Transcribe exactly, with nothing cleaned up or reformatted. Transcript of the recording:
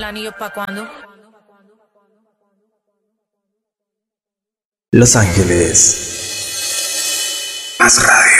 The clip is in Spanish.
¿El anillo pa' cuándo? Los Ángeles. Más radio.